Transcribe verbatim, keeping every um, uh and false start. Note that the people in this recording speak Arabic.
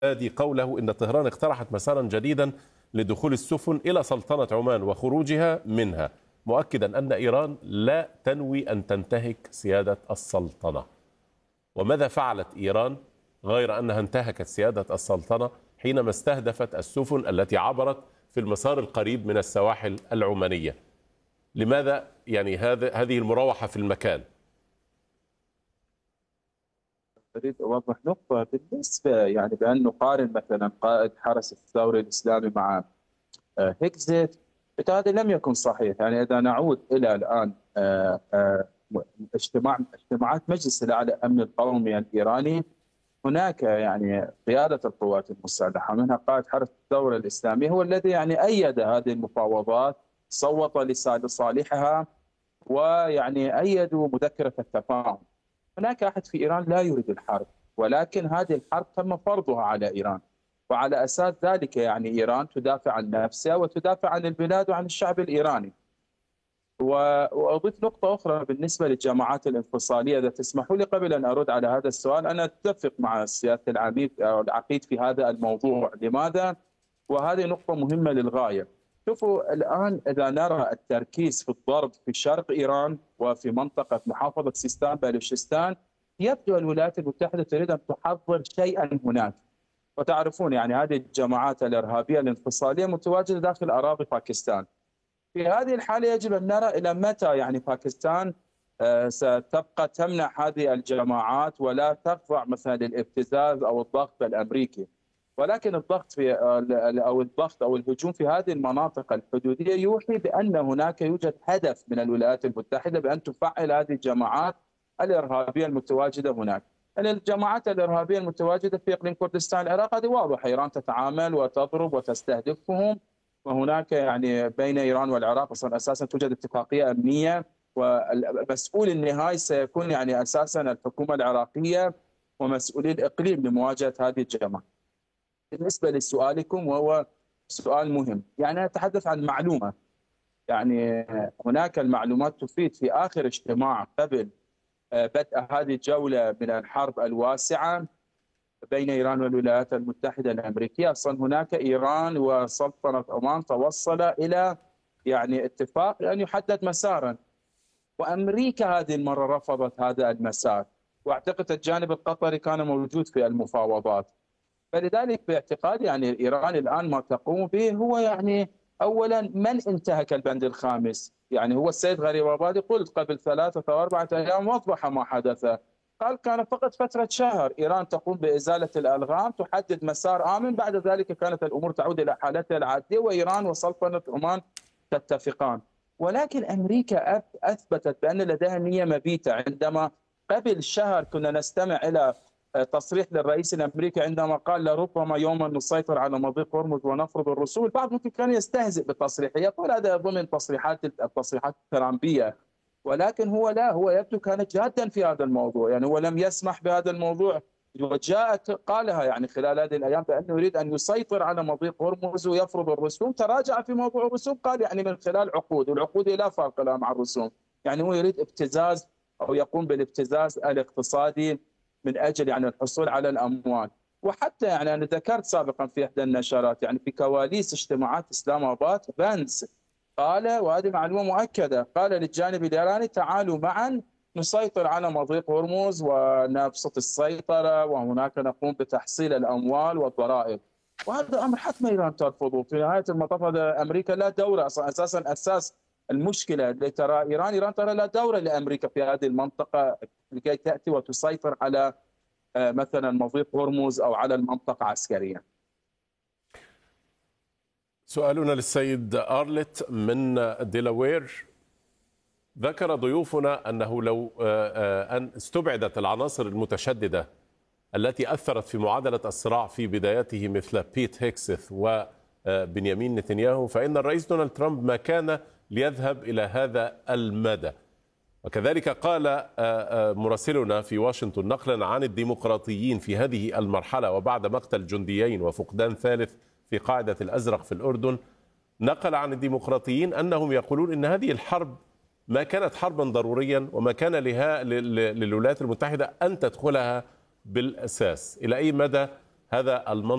قوله إن طهران اقترحت مسارا جديدا لدخول السفن إلى سلطنة عمان وخروجها منها، مؤكدا أن إيران لا تنوي أن تنتهك سيادة السلطنة. وماذا فعلت إيران غير أنها انتهكت سيادة السلطنة حينما استهدفت السفن التي عبرت في المسار القريب من السواحل العمانية؟ لماذا يعني هذا هذه المراوحة في المكان؟ أريد أوضح نقطة بالنسبة يعني بأن نقارن مثلا قائد حرس الثوري الإسلامي مع هيكزيت، هذا لم يكن صحيح. يعني إذا نعود إلى الآن اجتماع اجتماعات مجلس الأعلى الأمن القومي الإيراني، هناك يعني قيادة القوات المسلحة منها قائد حرس الثورة الإسلامي هو الذي يعني أيد هذه المفاوضات، صوت لصالحها، ويعني أيدوا مذكرة التفاهم. هناك أحد في إيران لا يريد الحرب، ولكن هذه الحرب تم فرضها على إيران، وعلى أساس ذلك يعني إيران تدافع عن نفسها وتدافع عن البلاد وعن الشعب الإيراني. وأضيف نقطة أخرى بالنسبة للجماعات الانفصالية، إذا تسمحوا لي قبل أن أرد على هذا السؤال. أنا أتفق مع سيادة العميد أو العقيد في هذا الموضوع. لماذا؟ وهذه نقطة مهمة للغاية. شوفوا الآن إذا نرى التركيز في الضرب في شرق إيران وفي منطقة محافظة سيستان بلوشستان، يبدو الولايات المتحدة تريد أن تحضر شيئا هناك. وتعرفون يعني هذه الجماعات الإرهابية الانفصالية متواجدة داخل أراضي باكستان. في هذه الحالة يجب أن نرى إلى متى يعني باكستان ستبقى تمنع هذه الجماعات ولا تخضع مثلا للابتزاز أو الضغط الأمريكي. ولكن الضغط في او الضغط او الهجوم في هذه المناطق الحدوديه يوحي بان هناك يوجد هدف من الولايات المتحده بان تفعل هذه الجماعات الارهابيه المتواجده هناك. يعني الجماعات الارهابيه المتواجده في اقليم كردستان العراق هذه واضحه، ايران تتعامل وتضرب وتستهدفهم، وهناك يعني بين ايران والعراق اصلا اساسا توجد اتفاقيه امنيه، والمسؤول النهائي سيكون يعني اساسا الحكومه العراقيه ومسؤولي الاقليم لمواجهه هذه الجماعات. بالنسبة لسؤالكم وهو سؤال مهم، يعني أتحدث عن معلومة. يعني هناك المعلومات تفيد في آخر اجتماع قبل بدء هذه الجولة من الحرب الواسعة بين إيران والولايات المتحدة الأمريكية، أصلا هناك إيران وسلطنة عمان توصل إلى يعني اتفاق أن يحدد مسارا، وأمريكا هذه المرة رفضت هذا المسار، واعتقد الجانب القطري كان موجود في المفاوضات. فلذلك باعتقادي يعني ايران الان ما تقوم به هو يعني اولا من انتهك البند الخامس. يعني هو السيد غريبابادي قلت قبل ثلاثه او اربعه ايام وضح ما حدث، قال كان فقط فتره شهر ايران تقوم بازاله الالغام، تحدد مسار امن، بعد ذلك كانت الامور تعود الى حالتها العاديه وايران وسلطنه عمان تتفقان. ولكن امريكا اثبتت بان لديها نيه مبيته. عندما قبل شهر كنا نستمع الى تصريح للرئيس الامريكي عندما قال لربما يوما نسيطر على مضيق هرمز ونفرض الرسوم، البعض ممكن كان يستهزئ بالتصريح، يقول هذا ضمن تصريحات التصريحات الترامبيه، ولكن هو لا، هو يبدو كان جادا في هذا الموضوع. يعني هو لم يسمح بهذا الموضوع، وجاءت قالها يعني خلال هذه الايام بانه يريد ان يسيطر على مضيق هرمز ويفرض الرسوم. تراجع في موضوع الرسوم، قال يعني من خلال عقود، والعقود لا فرق لها مع الرسوم. يعني هو يريد ابتزاز او يقوم بالابتزاز الاقتصادي من اجل يعني الحصول على الاموال. وحتى يعني انا ذكرت سابقا في احدى النشرات يعني في كواليس اجتماعات اسلام اباد، بنس قال، وهذه معلومه مؤكده، قال للجانب الايراني تعالوا معا نسيطر على مضيق هرمز ونبسط السيطره، وهناك نقوم بتحصيل الاموال والضرائب. وهذا امر حتما ايران ترفضه. في نهايه المطاف هذا امريكا لا دوره اساسا، اساس المشكله اللي ترى ايران، ايران ترى لا دوره لامريكا في هذه المنطقه لكي تاتي وتسيطر على مثلا مضيق هرمز او على المنطقه عسكريا. سؤالنا للسيد أرلت من ديلاوير. ذكر ضيوفنا أنه لو أن استبعدت العناصر المتشددة التي أثرت في معادلة الصراع في بدايته مثل بيت هيكسث وبنيامين نتنياهو، فإن الرئيس دونالد ترامب ما كان ليذهب إلى هذا المدى. وكذلك قال مراسلنا في واشنطن نقلا عن الديمقراطيين في هذه المرحلة وبعد مقتل جنديين وفقدان ثالث في قاعدة الأزرق في الأردن، نقل عن الديمقراطيين أنهم يقولون إن هذه الحرب ما كانت حربا ضروريا وما كان لها للولايات المتحدة أن تدخلها بالأساس. إلى أي مدى هذا المنطق